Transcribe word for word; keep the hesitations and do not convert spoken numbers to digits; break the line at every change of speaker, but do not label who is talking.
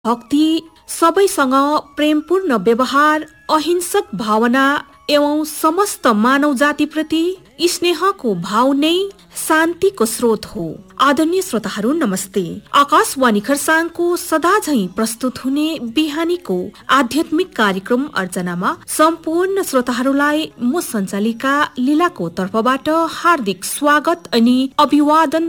भक्ति सबैसँग प्रेमपूर्ण व्यवहार, अहिंसक भावना एवं समस्त मानव जातिप्रति स्नेहको भाव नै शान्तिको स्रोत हो। आदरणीय श्रोताहरू नमस्ते। आकाशवाणी खरसाङको सदा झैं प्रस्तुत हुने बिहानीको आध्यात्मिक कार्यक्रम अर्चनामा सम्पूर्ण श्रोताहरूलाई म सञ्चालिका लीलाको तर्फबाट हार्दिक स्वागत अनि अभिवादन